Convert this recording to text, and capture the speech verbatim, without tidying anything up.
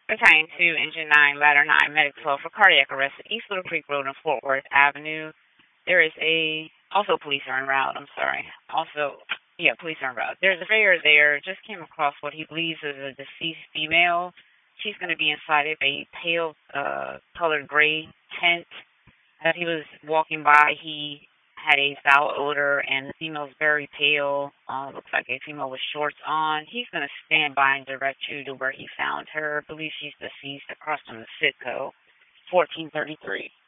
Pertaining to Engine nine, Ladder nine, Medic twelve for cardiac arrest at East Little Creek Road and Fort Worth Avenue. There is a, also police are en route, I'm sorry. Also, yeah, police are en route. There's a fare there, just came across what he believes is a deceased female. She's going to be inside of a pale uh, colored gray tent. As he was walking by, he had a foul odor, and the female's very pale. Uh, looks like a female with shorts on. He's going to stand by and direct you to where he found her. I believe she's deceased across from the Citco, fourteen thirty-three.